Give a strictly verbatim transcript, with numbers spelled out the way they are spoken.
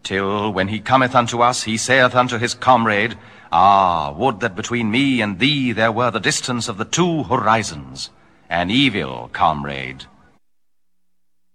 till when he cometh unto us, he saith unto his comrade, Ah, would that between me and thee there were the distance of the two horizons. An evil comrade.